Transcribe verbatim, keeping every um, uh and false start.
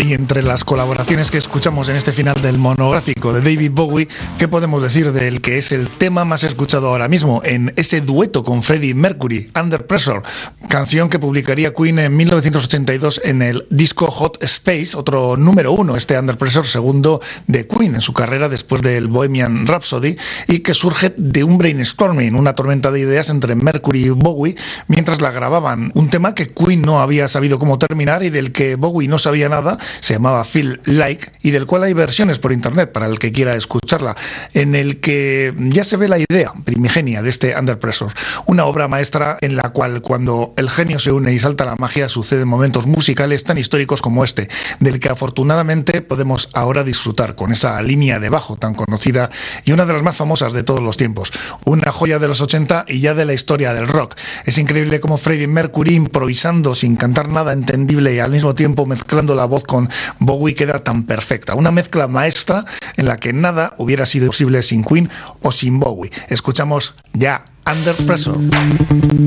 Y entre las colaboraciones que escuchamos en este final del monográfico de David Bowie, ¿qué podemos decir del que es el tema más escuchado ahora mismo en ese dueto con Freddie Mercury, Under Pressure, canción que publicaría Queen en mil novecientos ochenta y dos en el disco Hot Space, otro número uno, este Under Pressure, segundo de Queen en su carrera después del Bohemian Rhapsody, y que surge de un brainstorming, una tormenta de ideas entre Mercury y Bowie mientras la grababan, un tema que Queen no había sabido cómo terminar y del que Bowie no sabía nada. Se llamaba Feel Like, y del cual hay versiones por internet para el que quiera escucharla, en el que ya se ve la idea primigenia de este Under Pressure, una obra maestra en la cual cuando el genio se une y salta la magia suceden momentos musicales tan históricos como este, del que afortunadamente podemos ahora disfrutar con esa línea de bajo tan conocida y una de las más famosas de todos los tiempos, una joya de los ochenta y ya de la historia del rock. Es increíble cómo Freddie Mercury, improvisando sin cantar nada entendible y al mismo tiempo mezclando la voz con Bowie, queda tan perfecta, una mezcla maestra en la que nada hubiera sido posible sin Queen o sin Bowie. Escuchamos ya Under Pressure.